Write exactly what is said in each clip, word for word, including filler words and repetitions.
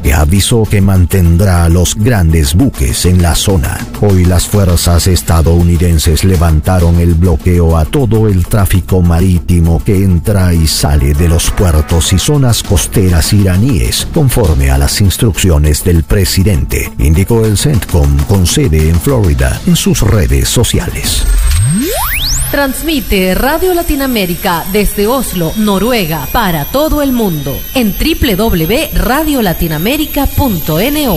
que avisó que mantendrá los grandes buques en la zona. Hoy las fuerzas estadounidenses levantaron el bloqueo a todo el tráfico marítimo que entra y sale de los puertos y zonas costeras iraníes, conforme a las instrucciones del presidente, indicó el CENTCOM con sede en Florida en sus redes sociales. Transmite Radio Latinoamérica desde Oslo, Noruega, para todo el mundo en doble u doble u doble u punto radio latinoamérica punto no.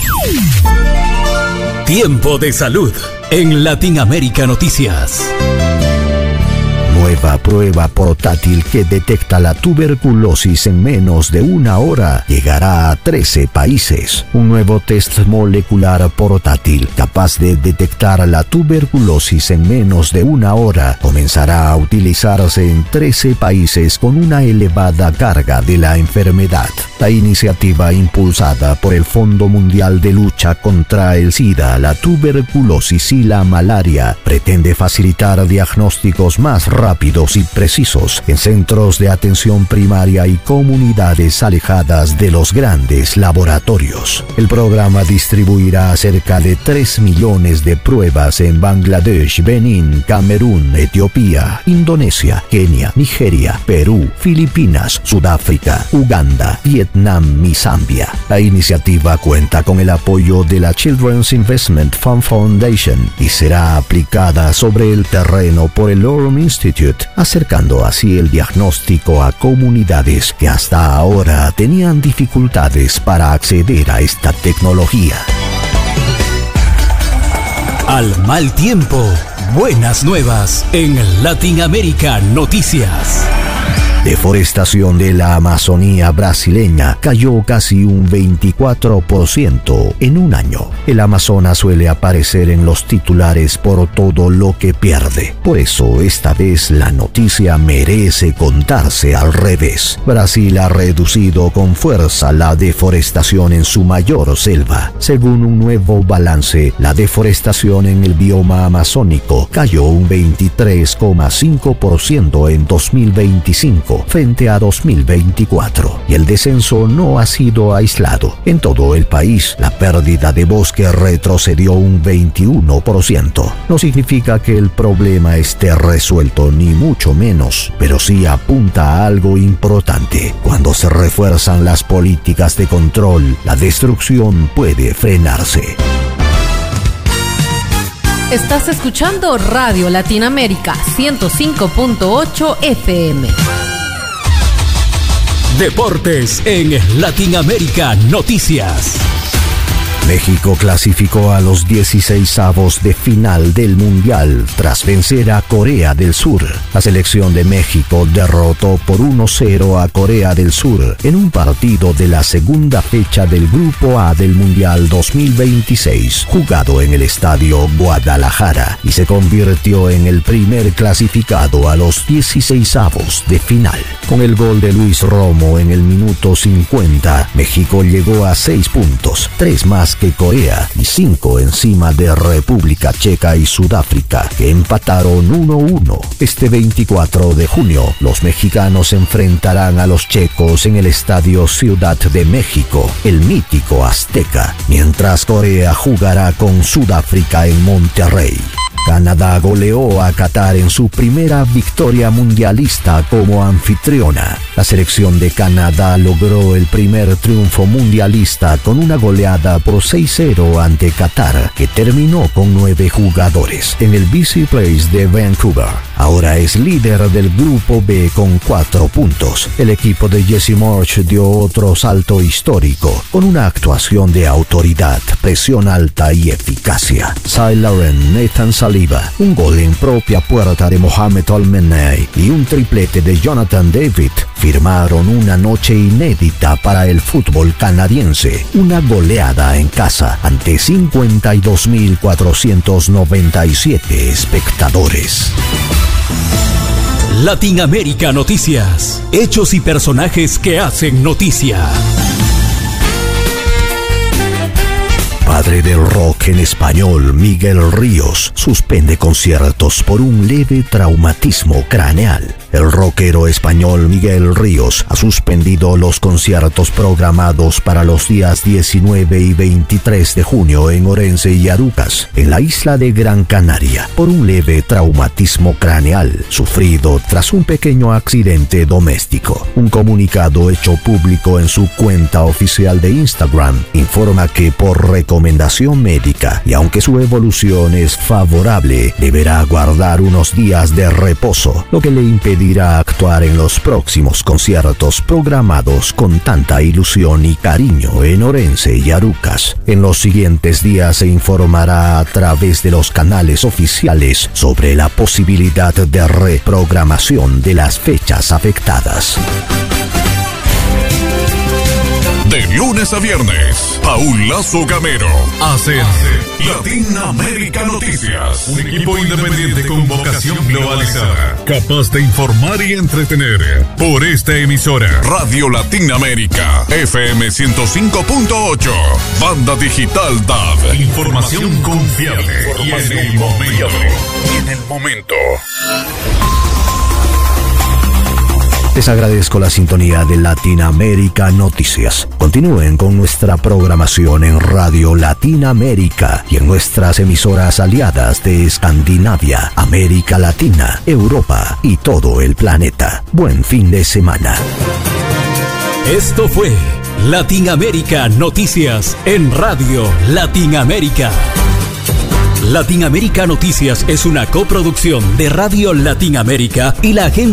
Tiempo de salud en Latinoamérica Noticias. Nueva prueba portátil que detecta la tuberculosis en menos de una hora llegará a trece países. Un nuevo test molecular portátil capaz de detectar la tuberculosis en menos de una hora comenzará a utilizarse en trece países con una elevada carga de la enfermedad. La iniciativa, impulsada por el Fondo Mundial de Lucha contra el SIDA, la tuberculosis y la malaria, pretende facilitar diagnósticos más rápidos rápidos y precisos en centros de atención primaria y comunidades alejadas de los grandes laboratorios. El programa distribuirá cerca de tres millones de pruebas en Bangladesh, Benín, Camerún, Etiopía, Indonesia, Kenia, Nigeria, Perú, Filipinas, Sudáfrica, Uganda, Vietnam y Zambia. La iniciativa cuenta con el apoyo de la Children's Investment Fund Foundation y será aplicada sobre el terreno por el Orem Institute, acercando así el diagnóstico a comunidades que hasta ahora tenían dificultades para acceder a esta tecnología. Al mal tiempo, buenas nuevas en Latinoamérica Noticias. Deforestación de la Amazonía brasileña cayó casi un veinticuatro por ciento en un año. El Amazonas suele aparecer en los titulares por todo lo que pierde. Por eso, esta vez la noticia merece contarse al revés. Brasil ha reducido con fuerza la deforestación en su mayor selva. Según un nuevo balance, la deforestación en el bioma amazónico cayó un veintitrés coma cinco por ciento en dos mil veinticinco. Frente a dos mil veinticuatro, y el descenso no ha sido aislado. En todo el país, la pérdida de bosque retrocedió un veintiuno por ciento. No significa que el problema esté resuelto, ni mucho menos, pero sí apunta a algo importante. Cuando se refuerzan las políticas de control, la destrucción puede frenarse. Estás escuchando Radio Latinoamérica ciento cinco punto ocho F M. Deportes en Latinoamérica Noticias. México clasificó a los dieciseisavos de final del Mundial tras vencer a Corea del Sur. La selección de México derrotó por uno cero a Corea del Sur en un partido de la segunda fecha del Grupo A del Mundial dos mil veintiséis, jugado en el Estadio Guadalajara, y se convirtió en el primer clasificado a los dieciseisavos de final. Con el gol de Luis Romo en el minuto cincuenta, México llegó a seis puntos, tres más que Corea y cinco encima de República Checa y Sudáfrica, que empataron uno uno. Este veinticuatro de junio, los mexicanos enfrentarán a los checos en el Estadio Ciudad de México, el mítico Azteca, mientras Corea jugará con Sudáfrica en Monterrey. Canadá goleó a Qatar en su primera victoria mundialista como anfitriona. La selección de Canadá logró el primer triunfo mundialista con una goleada por seis cero ante Qatar, que terminó con nueve jugadores en el B C Place de Vancouver. Ahora es líder del Grupo B con cuatro puntos. El equipo de Jesse Marsch dio otro salto histórico con una actuación de autoridad, presión alta y eficacia. Cy Lauren, Nathan Saliba, un gol en propia puerta de Mohamed Al-Menei y un triplete de Jonathan David firmaron una noche inédita para el fútbol canadiense. Una goleada en casa ante cincuenta y dos mil cuatrocientos noventa y siete espectadores. Latinoamérica Noticias. Hechos y personajes que hacen noticia. Padre del rock en español, Miguel Ríos, suspende conciertos por un leve traumatismo craneal. El rockero español Miguel Ríos ha suspendido los conciertos programados para los días diecinueve y veintitrés de junio en Orense y Arucas, en la isla de Gran Canaria, por un leve traumatismo craneal sufrido tras un pequeño accidente doméstico. Un comunicado hecho público en su cuenta oficial de Instagram informa que por recomendación médica y aunque su evolución es favorable, deberá guardar unos días de reposo, lo que le impedirá actuar en los próximos conciertos programados con tanta ilusión y cariño en Orense y Arucas. En los siguientes días se informará a través de los canales oficiales sobre la posibilidad de reprogramación de las fechas afectadas. De lunes a viernes, Paul Lazo Gamero hace Latinoamérica Noticias. Un equipo independiente con vocación globalizada, capaz de informar y entretener. Por esta emisora, Radio Latinoamérica, F M ciento cinco punto ocho, Banda Digital D A B. Información confiable y en el momento. Y en el momento. Les agradezco la sintonía de Latinoamérica Noticias. Continúen con nuestra programación en Radio Latinoamérica y en nuestras emisoras aliadas de Escandinavia, América Latina, Europa y todo el planeta. Buen fin de semana. Esto fue Latinoamérica Noticias en Radio Latinoamérica. Latinoamérica Noticias es una coproducción de Radio Latinoamérica y la agencia